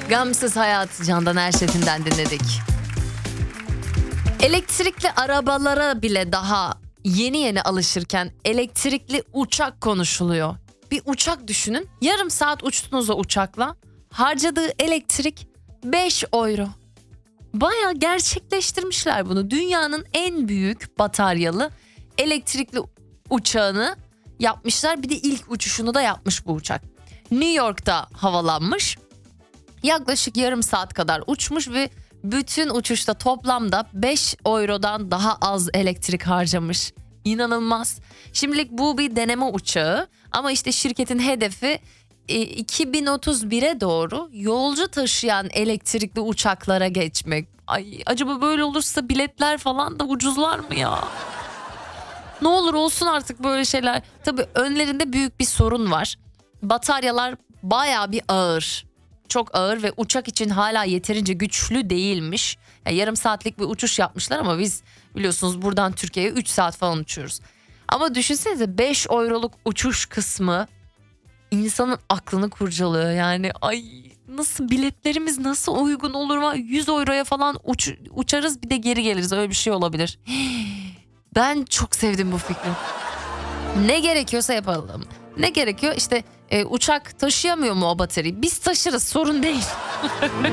Gamsız Hayat Candan Erçetin'den dinledik. Elektrikli arabalara bile daha yeni yeni alışırken elektrikli uçak konuşuluyor. Bir uçak düşünün. Yarım saat uçtunuz o uçakla. Harcadığı elektrik 5 euro. Baya gerçekleştirmişler bunu. Dünyanın en büyük bataryalı elektrikli uçağını yapmışlar. Bir de ilk uçuşunu da yapmış bu uçak. New York'ta havalanmış. Yaklaşık yarım saat kadar uçmuş ve bütün uçuşta toplamda 5 eurodan daha az elektrik harcamış. İnanılmaz. Şimdilik bu bir deneme uçağı ama işte şirketin hedefi 2031'e doğru yolcu taşıyan elektrikli uçaklara geçmek. Ay, acaba böyle olursa biletler falan da ucuzlar mı ya? Ne olur olsun artık böyle şeyler. Tabii önlerinde büyük bir sorun var. Bataryalar bayağı bir ağır. Çok ağır ve uçak için hala yeterince güçlü değilmiş. Yani yarım saatlik bir uçuş yapmışlar ama biz biliyorsunuz buradan Türkiye'ye 3 saat falan uçuyoruz. Ama düşünsenize 5 euroluk uçuş kısmı insanın aklını kurcalıyor. Yani ay nasıl biletlerimiz nasıl uygun olur mu? 100 euroya falan uçarız bir de geri geliriz, öyle bir şey olabilir. Ben çok sevdim bu fikri. Ne gerekiyorsa yapalım. Ne gerekiyor? İşte uçak taşıyamıyor mu o bataryayı? Biz taşırız, sorun değil.